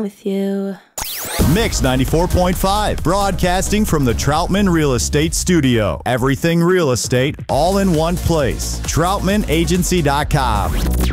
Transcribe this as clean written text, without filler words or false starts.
fine with you. Mix 94.5, broadcasting from the Troutman Real Estate Studio. Everything real estate, all in one place. TroutmanAgency.com.